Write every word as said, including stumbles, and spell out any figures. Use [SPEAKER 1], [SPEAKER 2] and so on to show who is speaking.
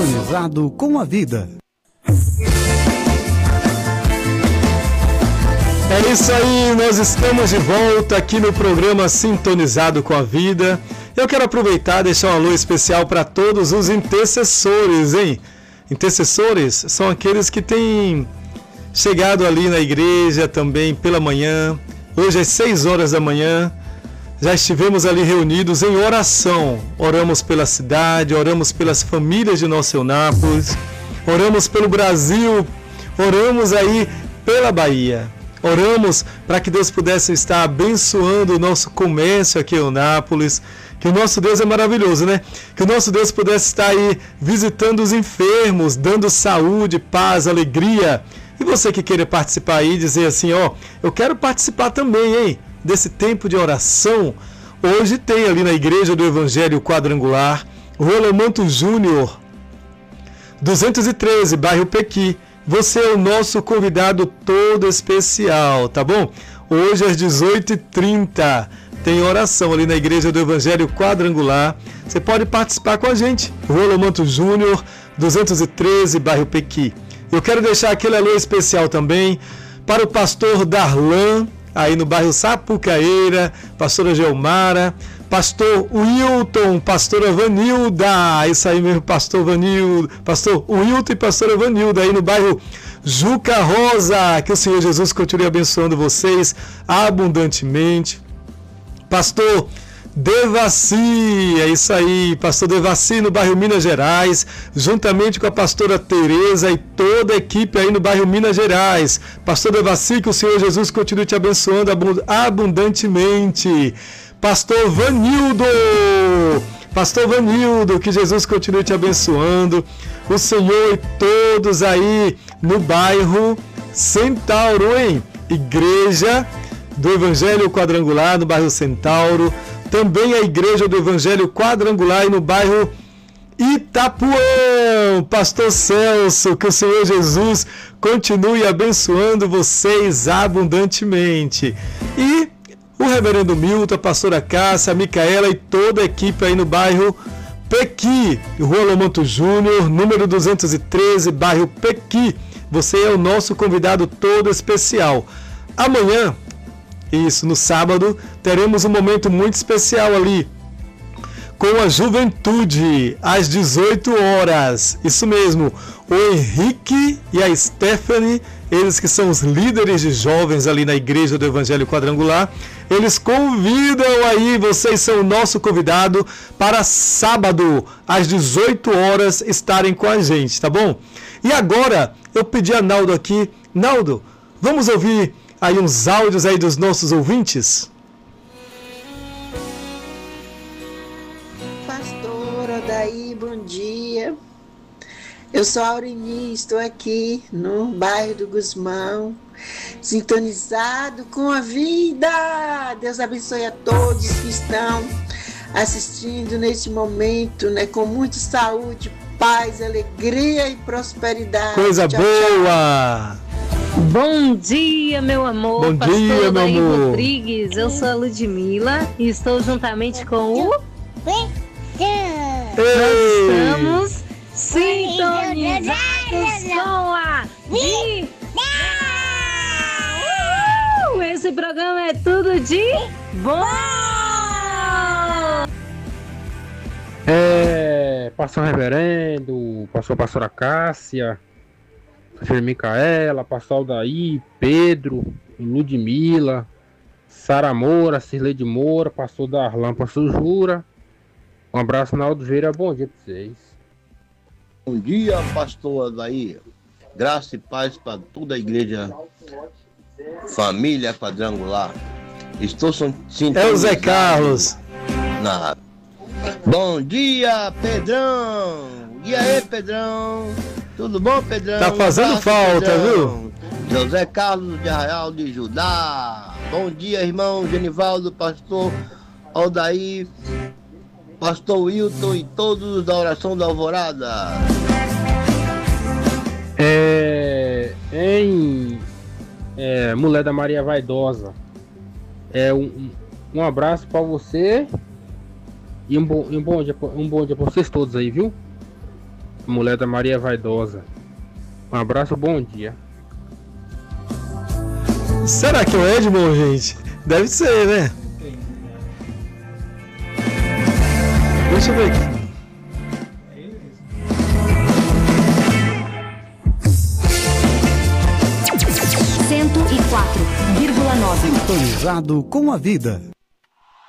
[SPEAKER 1] Sintonizado com a vida.
[SPEAKER 2] É isso aí, nós estamos de volta aqui no programa Sintonizado com a Vida. Eu quero aproveitar e deixar um alô especial para todos os intercessores, hein? Intercessores são aqueles que têm chegado ali na igreja também pela manhã. Hoje às seis horas da manhã, já estivemos ali reunidos em oração. Oramos pela cidade, oramos pelas famílias de Nossa Eunápolis, oramos pelo Brasil, oramos aí pela Bahia. Oramos para que Deus pudesse estar abençoando o nosso comércio aqui em Eunápolis, que o nosso Deus é maravilhoso, né? Que o nosso Deus pudesse estar aí visitando os enfermos, dando saúde, paz, alegria. E você que queira participar aí, dizer assim, ó, eu quero participar também, hein, desse tempo de oração. Hoje tem ali na Igreja do Evangelho Quadrangular, Rua Lomanto Júnior, duzentos e treze, bairro Pequi. Você é o nosso convidado todo especial, tá bom? Hoje às dezoito e trinta tem oração ali na Igreja do Evangelho Quadrangular. Você pode participar com a gente. Rua Lomanto Júnior, duzentos e treze, bairro Pequi. Eu quero deixar aquele alô especial também para o pastor Darlan, aí no bairro Sapucaeira, pastora Geomara, pastor Wilton, pastora Vanilda, isso aí mesmo, pastor Vanilda, pastor Wilton e pastora Vanilda, aí no bairro Juca Rosa. Que o Senhor Jesus continue abençoando vocês abundantemente. Pastor Devaci, é isso aí, pastor Devaci no bairro Minas Gerais, juntamente com a pastora Tereza e toda a equipe aí no bairro Minas Gerais. Pastor Devaci, que o Senhor Jesus continue te abençoando abundantemente. Pastor Vanildo, pastor Vanildo, que Jesus continue te abençoando. O Senhor e todos aí no bairro Centauro, hein? Igreja do Evangelho Quadrangular no bairro Centauro. Também a Igreja do Evangelho Quadrangular e no bairro Itapuã. Pastor Celso, que o Senhor Jesus continue abençoando vocês abundantemente. E o reverendo Milton, a pastora Cássia, a Micaela e toda a equipe aí no bairro Pequi, Rua Lomanto Júnior, número duzentos e treze, bairro Pequi. Você é o nosso convidado todo especial. Amanhã, isso, no sábado, teremos um momento muito especial ali, com a juventude, às dezoito horas. Isso mesmo, o Henrique e a Stephanie, eles que são os líderes de jovens ali na Igreja do Evangelho Quadrangular, eles convidam aí, vocês são o nosso convidado para sábado, às dezoito horas, estarem com a gente, tá bom? E agora, eu pedi a Naldo aqui, Naldo, vamos ouvir aí uns áudios aí dos nossos ouvintes?
[SPEAKER 3] Pastora Daí, bom dia. Eu sou a Aurini, estou aqui no bairro do Gusmão, sintonizado com a vida. Deus abençoe a todos que estão assistindo neste momento, né, com muita saúde, paz, alegria e prosperidade.
[SPEAKER 2] Coisa tchau, boa! Tchau.
[SPEAKER 4] Bom dia, meu amor.
[SPEAKER 2] Bom
[SPEAKER 4] pastor
[SPEAKER 2] dia, meu
[SPEAKER 4] Daí
[SPEAKER 2] amor.
[SPEAKER 4] Rodrigues. Eu sou a Ludmila e estou juntamente com o...
[SPEAKER 2] Ei.
[SPEAKER 4] Nós estamos sintonizados com a vida. Uh! Esse programa é tudo de bom.
[SPEAKER 5] É, pastor reverendo, pastor pastora Cássia, pastor Micaela, pastor Aldair, Pedro, Ludmila, Sara Moura, Cirleide Moura, pastor Darlan, pastor Jura. Um abraço, Naldo Vieira, bom dia para vocês.
[SPEAKER 6] Bom dia, pastor Aldair. Graça e paz para toda a igreja, família quadrangular. Estou sintonizado.
[SPEAKER 2] É o Zé Carlos.
[SPEAKER 6] Na... Bom dia, Pedrão. E aí, Pedrão? Tudo bom, Pedrão?
[SPEAKER 2] Tá fazendo
[SPEAKER 6] Abraço,
[SPEAKER 2] falta,
[SPEAKER 6] Pedrão.
[SPEAKER 2] viu?
[SPEAKER 6] José Carlos de Arraial de Judá. Bom dia, irmão Genivaldo, pastor Aldair, pastor Wilton e todos da oração da Alvorada.
[SPEAKER 5] É, em é, mulher da Maria Vaidosa, é um, um abraço para você e um bom, um bom dia, um bom dia para vocês todos aí, viu? mulher da Maria Vaidosa. Um abraço, bom dia.
[SPEAKER 2] Será que é o Edmond, gente? Deve ser, né? Deixa eu ver aqui.
[SPEAKER 1] cento e quatro vírgula nove.
[SPEAKER 7] Sintonizado com a vida.